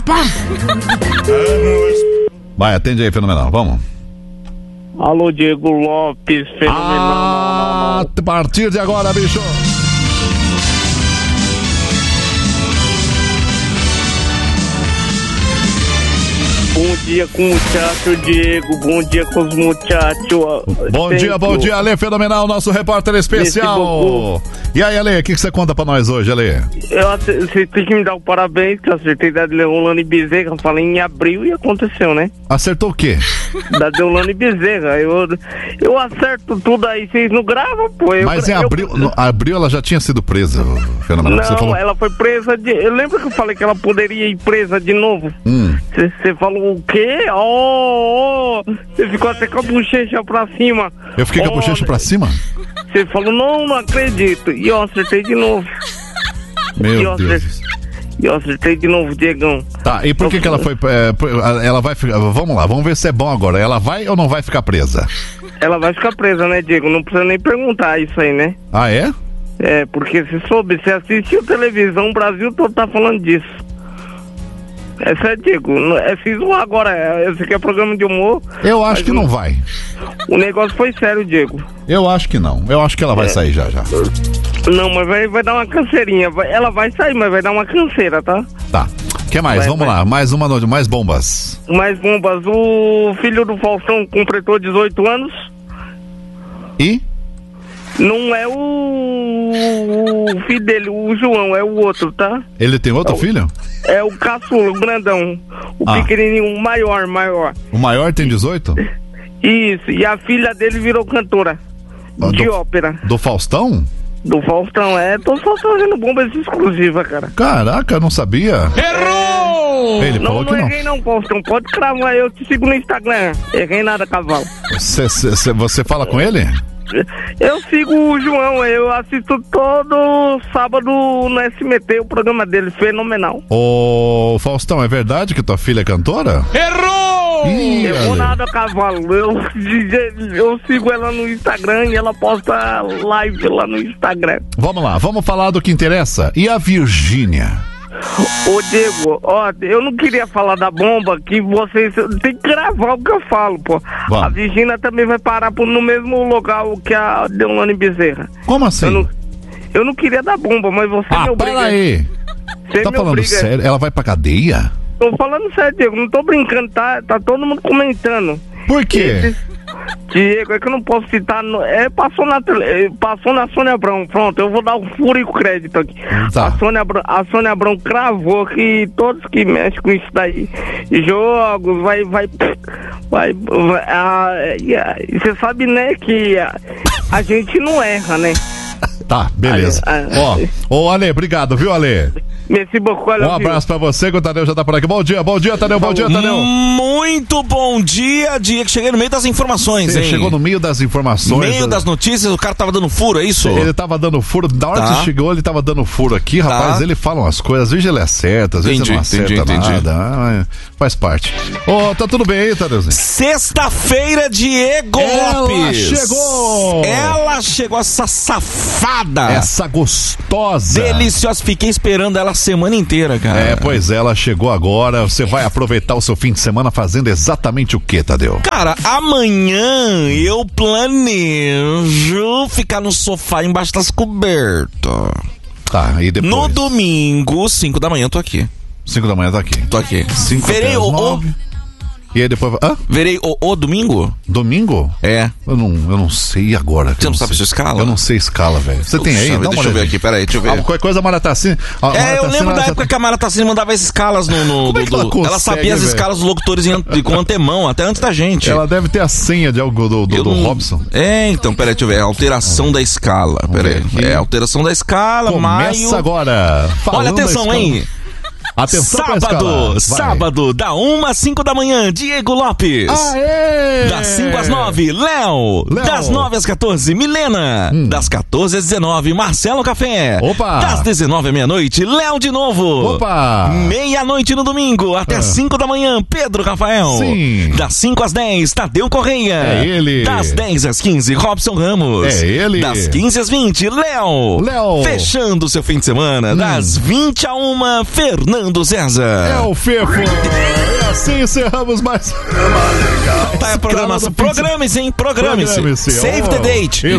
rapaz! Vai, atende aí, Fenomenal, vamos. Alô, Diego Lopes, Fenomenal. A partir de agora, bicho. Bom dia com o muchacho, Diego. Bom dia com os muchachos. Bom dia, Ale, Fenomenal, nosso repórter especial. E aí, Ale, o que você conta pra nós hoje, Ale? Você tem que me dar um parabéns, que eu acertei da Deolane Bezerra. Falei em abril e aconteceu, né? Acertou o quê? Da Deolane Bezerra. Eu acerto tudo aí, vocês não gravam, pô. Mas em abril ela já tinha sido presa, Fenomenal. Não, você falou... ela foi presa de... Eu lembro que eu falei que ela poderia ir presa de novo. Você falou o quê? Você ficou até com a bochecha pra cima. Eu fiquei com a bochecha pra cima? Você falou, não acredito. E eu acertei de novo. Meu Deus. E eu acertei de novo, Diegão. Tá, e por que ela foi... ela vai ficar... Vamos lá, vamos ver se é bom agora. Ela vai ou não vai ficar presa? Ela vai ficar presa, né, Diego? Não precisa nem perguntar isso aí, né? Ah, é? É, porque você assistiu televisão, o Brasil todo tá falando disso. É sério, Diego. Fiz um agora. Esse aqui é programa de humor. Eu acho que não vai. O negócio foi sério, Diego. Eu acho que não. Eu acho que ela vai sair já. Não, mas vai dar uma canseirinha. Ela vai sair, mas vai dar uma canseira, tá? Tá. O que mais? Vamos lá. Mais bombas. Mais bombas. O filho do Faustão completou 18 anos. E? Não é o filho dele, o João, é o outro, tá? Ele tem outro filho? É o caçula, o grandão. O pequenininho, o maior. O maior tem 18? Isso, e a filha dele virou cantora de ópera. Do Faustão? Do Faustão, tô só fazendo bombas exclusivas, cara. Caraca, eu não sabia. Errou! Ele falou que não. Não errei não, Faustão, pode cravar, eu te sigo no Instagram. Errei nada, cavalo. Você fala com ele? Eu sigo o João, eu assisto todo sábado no SMT, o programa dele, Fenomenal. Ô, Faustão, é verdade que tua filha é cantora? Errou! Errou nada, cavalo. Eu sigo ela no Instagram e ela posta live lá no Instagram. Vamos lá, vamos falar do que interessa. E a Virgínia? Ô, Diego, eu não queria falar da bomba, que vocês tem que gravar o que eu falo, pô. Vamos. A Virgínia também vai parar no mesmo local que a Deolane Bezerra. Como assim? Eu não queria dar bomba, mas você me obriga. Pera aí. Você tá falando sério? Ela vai pra cadeia? Tô falando sério, Diego, não tô brincando, tá todo mundo comentando. Por quê? Diego, é que eu não posso citar. Passou na Sônia Abrão. Pronto, eu vou dar um furo e crédito aqui. Tá. A Sônia Abrão cravou que todos que mexem com isso daí, jogos, você sabe, né, que a gente não erra, né? Tá, beleza. Ô, Ale, obrigado, viu, Ale? Um abraço pra você, que o Tadeu já tá por aqui. Bom dia, Tadeu, Tadeu. Muito bom dia, Diego. Cheguei no meio das informações, hein? Chegou no meio das informações. Meio das notícias, o cara tava dando furo, é isso? Ele tava dando furo, da hora que você chegou, ele tava dando furo aqui, rapaz, ele fala umas coisas, às vezes ele acerta, às vezes ele não acerta nada. Faz parte. Tá tudo bem aí, Tadeuzinho? Sexta-feira, Diego Lopes. Ela chegou, essa safada. Essa gostosa. Deliciosa, fiquei esperando ela a semana inteira, cara. Pois é, ela chegou agora. Você vai aproveitar o seu fim de semana fazendo exatamente o que, Tadeu? Cara, amanhã eu planejo ficar no sofá embaixo das cobertas. Tá, e depois? No domingo, 5 da manhã, tô aqui. 5 da manhã, tô aqui. Tô aqui. 5 Verei E aí depois... Verei o domingo? Domingo? É. Eu não sei agora. Você não sabe sua escala? Eu não sei escala, velho. Você tem aí? Deixa eu ver aqui, peraí, deixa eu ver. Qualquer coisa, a Maratacine... eu lembro da época que a Maratacine mandava as escalas no... Ela sabia as escalas dos locutores com antemão, até antes da gente. Ela deve ter a senha de algo do Robson. Então, peraí, deixa eu ver. Alteração da escala. Peraí. Alteração da escala, Começa agora. Olha, atenção, hein? Atenção, sábado, da 1 às 5 da manhã, Diego Lopes. Aê! Das 5 às 9, Léo. Das 9 às 14, Milena. Das 14 às 19, Marcelo Café. Opa! Das 19 à meia-noite, Léo de novo. Opa! Meia-noite no domingo, até 5 da manhã, Pedro Rafael. Sim. Das 5 às 10, Tadeu Correia. É ele. Das 10 às 15, Robson Ramos. É ele. Das 15 às 20, Léo. Léo. Fechando o seu fim de semana, das 20 a 1, Fernando do Zeza. É o Fefo. E assim encerramos mais. Tá, programação. Programe-se, hein? Programe-se. Save the date.